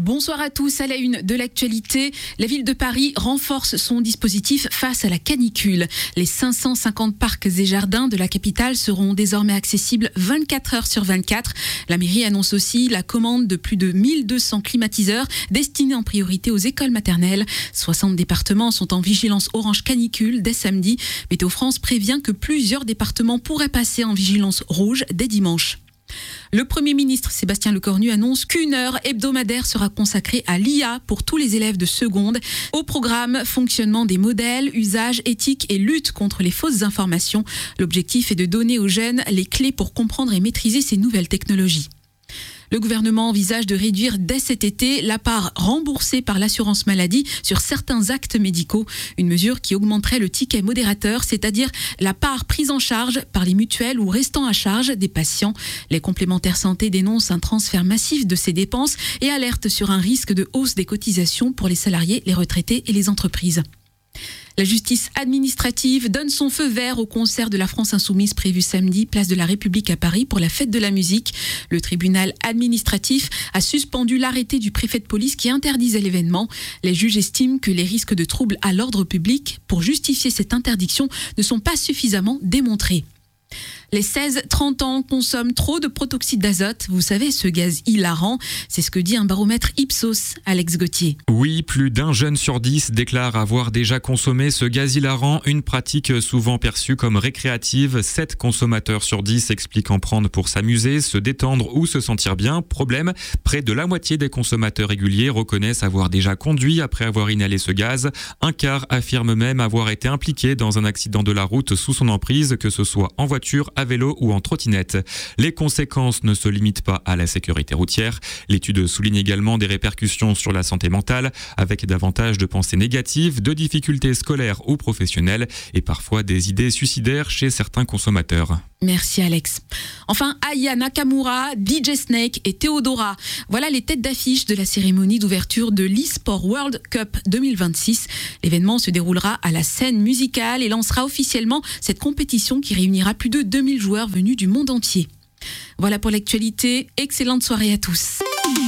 Bonsoir à tous. À la une de l'actualité, la ville de Paris renforce son dispositif face à la canicule. Les 550 parcs et jardins de la capitale seront désormais accessibles 24 heures sur 24. La mairie annonce aussi la commande de plus de 1200 climatiseurs destinés en priorité aux écoles maternelles. 60 départements sont en vigilance orange canicule dès samedi. Météo France prévient que plusieurs départements pourraient passer en vigilance rouge dès dimanche. Le Premier ministre Sébastien Lecornu annonce qu'une heure hebdomadaire sera consacrée à l'IA pour tous les élèves de seconde. Au programme, fonctionnement des modèles, usage, éthique et lutte contre les fausses informations. L'objectif est de donner aux jeunes les clés pour comprendre et maîtriser ces nouvelles technologies. Le gouvernement envisage de réduire dès cet été la part remboursée par l'assurance maladie sur certains actes médicaux. Une mesure qui augmenterait le ticket modérateur, c'est-à-dire la part prise en charge par les mutuelles ou restant à charge des patients. Les complémentaires santé dénoncent un transfert massif de ces dépenses et alertent sur un risque de hausse des cotisations pour les salariés, les retraités et les entreprises. La justice administrative donne son feu vert au concert de la France Insoumise prévu samedi, place de la République à Paris pour la fête de la musique. Le tribunal administratif a suspendu l'arrêté du préfet de police qui interdisait l'événement. Les juges estiment que les risques de troubles à l'ordre public pour justifier cette interdiction ne sont pas suffisamment démontrés. Les 16-30 ans consomment trop de protoxyde d'azote. Vous savez, ce gaz hilarant, c'est ce que dit un baromètre Ipsos, Alex Gauthier. Oui, plus d'un jeune sur 10 déclare avoir déjà consommé ce gaz hilarant, une pratique souvent perçue comme récréative. 7 consommateurs sur 10 expliquent en prendre pour s'amuser, se détendre ou se sentir bien. Problème, près de la moitié des consommateurs réguliers reconnaissent avoir déjà conduit après avoir inhalé ce gaz. Un quart affirme même avoir été impliqué dans un accident de la route sous son emprise, que ce soit en voiture, à vélo ou en trottinette. Les conséquences ne se limitent pas à la sécurité routière. L'étude souligne également des répercussions sur la santé mentale, avec davantage de pensées négatives, de difficultés scolaires ou professionnelles et parfois des idées suicidaires chez certains consommateurs. Merci Alex. Enfin, Aya Nakamura, DJ Snake et Theodora. Voilà les têtes d'affiche de la cérémonie d'ouverture de l'eSport World Cup 2026. L'événement se déroulera à la scène musicale et lancera officiellement cette compétition qui réunira plus de 2000 joueurs venus du monde entier. Voilà pour l'actualité. Excellente soirée à tous.